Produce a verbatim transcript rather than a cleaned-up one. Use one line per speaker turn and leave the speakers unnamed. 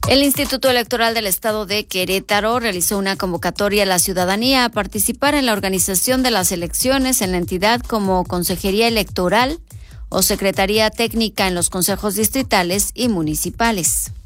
El Instituto Electoral del Estado de Querétaro realizó una convocatoria a la ciudadanía a participar en la organización de las elecciones en la entidad como Consejería Electoral o Secretaría Técnica en los consejos distritales y municipales.